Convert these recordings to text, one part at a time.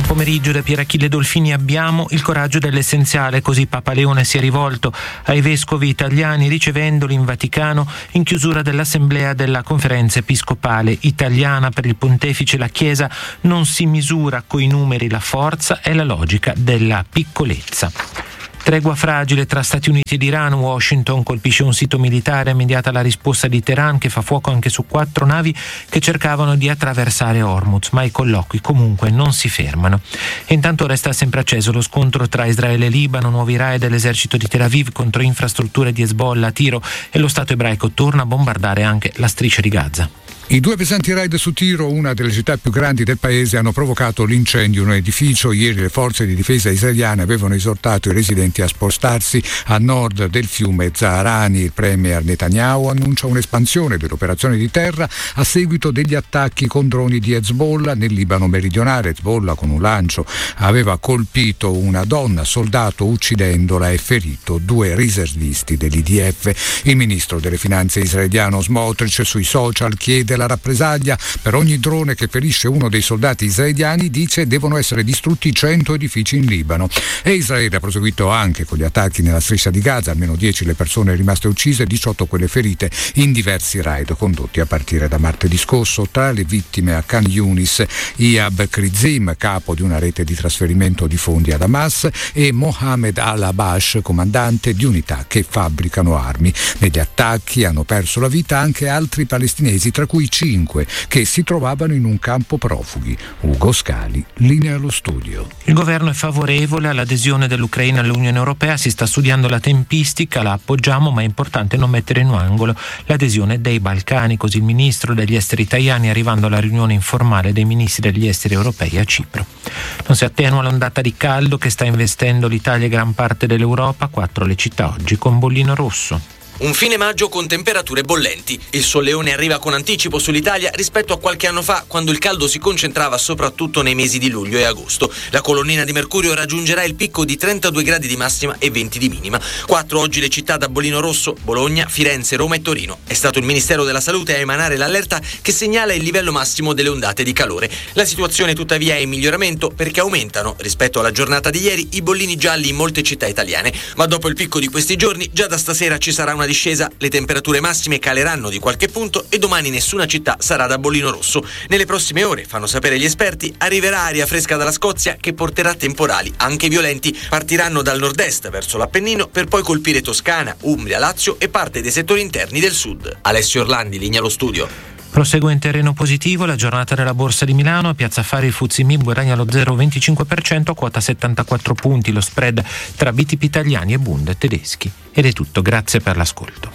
Buon pomeriggio da Pier Achille Dolfini. Abbiamo il coraggio dell'essenziale, così Papa Leone si è rivolto ai vescovi italiani ricevendoli in Vaticano in chiusura dell'assemblea della Conferenza Episcopale Italiana. Per il pontefice la Chiesa non si misura coi numeri, la forza è la logica della piccolezza. Tregua fragile tra Stati Uniti ed Iran. Washington colpisce un sito militare, immediata la risposta di Teheran che fa fuoco anche su 4 navi che cercavano di attraversare Hormuz, ma i colloqui comunque non si fermano. E intanto resta sempre acceso lo scontro tra Israele e Libano. Nuovi raid dell'esercito di Tel Aviv contro infrastrutture di Hezbollah a Tiro, e lo Stato ebraico torna a bombardare anche la striscia di Gaza. I 2 pesanti raid su Tiro, una delle città più grandi del paese, hanno provocato l'incendio di un edificio. Ieri le forze di difesa israeliane avevano esortato i residenti a spostarsi a nord del fiume Zaharani. Il premier Netanyahu annuncia un'espansione dell'operazione di terra a seguito degli attacchi con droni di Hezbollah nel Libano meridionale. Hezbollah con un lancio aveva colpito una donna soldato uccidendola e ferito 2 riservisti dell'IDF. Il ministro delle finanze israeliano Smotrich sui social chiede la rappresaglia per ogni drone che ferisce uno dei soldati israeliani. Dice devono essere distrutti 100 edifici in Libano. E Israele ha proseguito anche con gli attacchi nella striscia di Gaza, almeno 10 le persone rimaste uccise, 18 quelle ferite in diversi raid condotti a partire da martedì scorso. Tra le vittime a Khan Yunis, Iyab Krizim, capo di una rete di trasferimento di fondi ad Hamas, e Mohammed al-Abash, comandante di unità che fabbricano armi. Negli attacchi hanno perso la vita anche altri palestinesi, tra cui 5 che si trovavano in un campo profughi. Ugo Scali, linea allo studio. Il governo è favorevole all'adesione dell'Ucraina all'Unione Europea, si sta studiando la tempistica, la appoggiamo, ma è importante non mettere in un angolo l'adesione dei Balcani, così il ministro degli esteri Tajani, arrivando alla riunione informale dei ministri degli esteri europei a Cipro. Non si attenua l'ondata di caldo che sta investendo l'Italia e gran parte dell'Europa. 4 le città oggi con bollino rosso. Un fine maggio con temperature bollenti. Il solleone arriva con anticipo sull'Italia rispetto a qualche anno fa, quando il caldo si concentrava soprattutto nei mesi di luglio e agosto. La colonnina di mercurio raggiungerà il picco di 32 gradi di massima e 20 di minima. 4 oggi le città da bollino rosso: Bologna, Firenze, Roma e Torino. È stato il Ministero della Salute a emanare l'allerta che segnala il livello massimo delle ondate di calore. La situazione tuttavia è in miglioramento, perché aumentano, rispetto alla giornata di ieri, i bollini gialli in molte città italiane. Ma dopo il picco di questi giorni, già da stasera ci sarà una discesa, le temperature massime caleranno di qualche punto e domani nessuna città sarà da bollino rosso. Nelle prossime ore, fanno sapere gli esperti, arriverà aria fresca dalla Scozia che porterà temporali, anche violenti. Partiranno dal nord-est verso l'Appennino per poi colpire Toscana, Umbria, Lazio e parte dei settori interni del sud. Alessio Orlandi, linea allo studio. Prosegue in terreno positivo la giornata della Borsa di Milano. A Piazza Affari il FTSE MIB guadagna lo 0,25%, quota 74 punti, lo spread tra BTP italiani e Bund tedeschi. Ed è tutto, grazie per l'ascolto.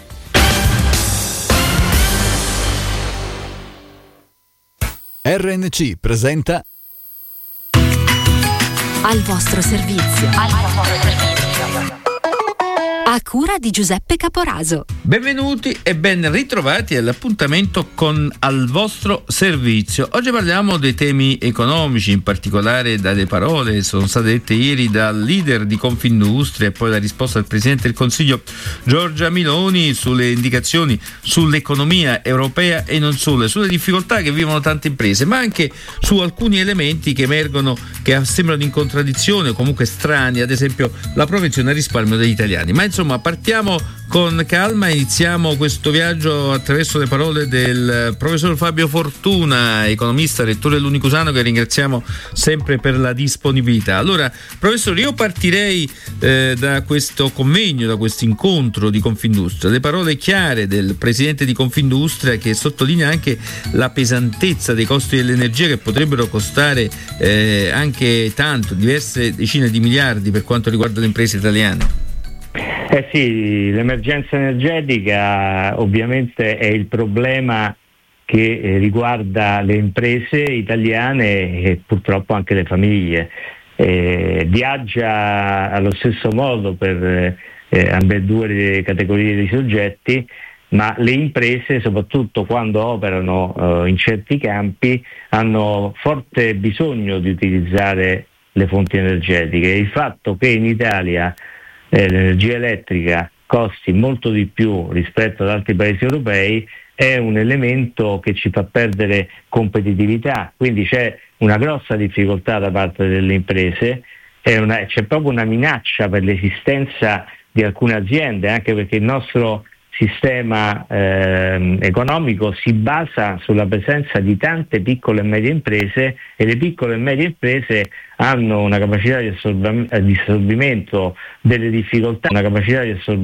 RNC presenta Al vostro servizio. A cura di Giuseppe Caporaso. Benvenuti e ben ritrovati all'appuntamento con Al vostro servizio. Oggi parliamo dei temi economici, in particolare dalle parole che sono state dette ieri dal leader di Confindustria e poi la risposta del Presidente del Consiglio Giorgia Meloni sulle indicazioni sull'economia europea e non solo, sulle difficoltà che vivono tante imprese, ma anche su alcuni elementi che emergono che sembrano in contraddizione o comunque strani, ad esempio la propensione al risparmio degli italiani. Ma insomma, partiamo con calma, iniziamo questo viaggio attraverso le parole del professor Fabio Fortuna, economista, rettore dell'Unicusano, che ringraziamo sempre per la disponibilità. Allora, professore, io partirei da questo convegno, da questo incontro di Confindustria, le parole chiare del presidente di Confindustria, che sottolinea anche la pesantezza dei costi dell'energia, che potrebbero costare anche tanto, diverse decine di miliardi per quanto riguarda le imprese italiane. Sì, l'emergenza energetica ovviamente è il problema che riguarda le imprese italiane e purtroppo anche le famiglie. Viaggia allo stesso modo per ambedue le categorie di soggetti, ma le imprese, soprattutto quando operano in certi campi, hanno forte bisogno di utilizzare le fonti energetiche. Il fatto che in Italia l'energia elettrica costi molto di più rispetto ad altri paesi europei è un elemento che ci fa perdere competitività, quindi c'è una grossa difficoltà da parte delle imprese, c'è proprio una minaccia per l'esistenza di alcune aziende, anche perché il nostro sistema economico si basa sulla presenza di tante piccole e medie imprese, e le piccole e medie imprese hanno una capacità di assorbimento delle difficoltà, una capacità di